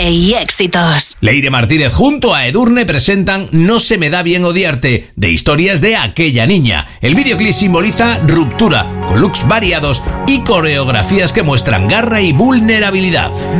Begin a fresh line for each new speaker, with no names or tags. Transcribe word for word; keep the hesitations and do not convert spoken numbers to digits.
y éxitos.
Leire Martínez junto a Edurne presentan No se me da bien odiarte, de historias de aquella niña. El videoclip simboliza ruptura, con looks variados y coreografías que muestran garra y vulnerabilidad.